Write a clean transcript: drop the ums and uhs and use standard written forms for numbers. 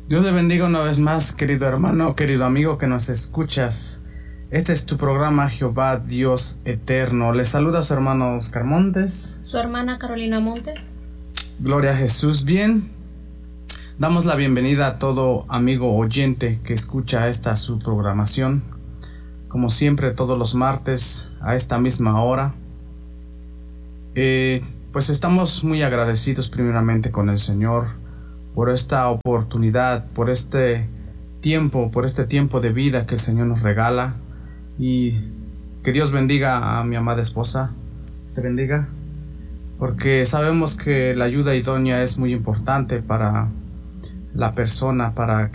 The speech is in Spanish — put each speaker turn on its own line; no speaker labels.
Dios te bendiga una vez más, querido hermano, querido amigo que nos escuchas. Este es tu programa Jehová Dios Eterno. Les saluda su hermano Oscar Montes.
Su hermana Carolina Montes.
Gloria a Jesús. Bien, damos la bienvenida a todo amigo oyente que escucha esta su programación. Como siempre, todos los martes a esta misma hora. Pues estamos muy agradecidos primeramente con el Señor por esta oportunidad, por este tiempo de vida que el Señor nos regala, y que Dios bendiga a mi amada esposa, te bendiga, porque sabemos que la ayuda idónea es muy importante para la persona, para